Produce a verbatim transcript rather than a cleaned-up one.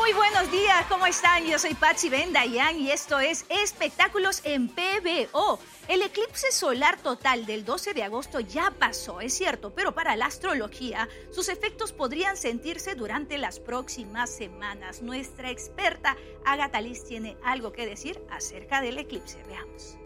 Muy buenos días, ¿cómo están? Yo soy Patsy Bendayan y esto es Espectáculos en P B O. El eclipse solar total del doce de agosto ya pasó, es cierto, pero para la astrología, sus efectos podrían sentirse durante las próximas semanas. Nuestra experta Agatha Liz tiene algo que decir acerca del eclipse. Veamos.